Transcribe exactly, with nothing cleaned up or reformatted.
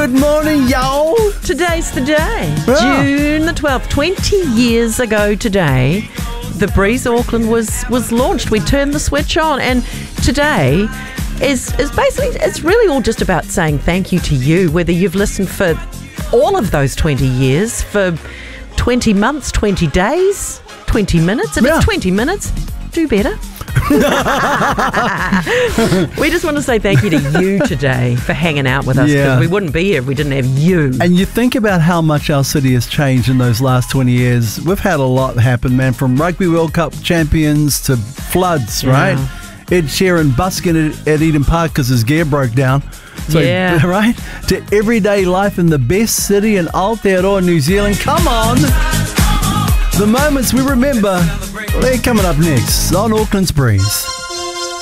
Good morning, y'all. Today's the day. Yeah. June the twelfth. twenty years ago today, the Breeze Auckland was, was launched. We turned the switch on, and today is, is basically, it's really all just about saying thank you to you, whether you've listened for all of those twenty years, for twenty months, twenty days, twenty minutes. If Yeah. it's twenty minutes, do better. We just want to say thank you to you today for hanging out with us, because Yeah. we wouldn't be here if we didn't have you. And you think about how much our city has changed in those last twenty years. We've had a lot happen, man, from Rugby World Cup champions to floods, Yeah. right? Ed Sheeran busking at, at Eden Park because his gear broke down. So, Yeah. right? To everyday life in the best city in Aotearoa, New Zealand. Come on! The moments we remember, they're coming up next on Auckland's Breeze.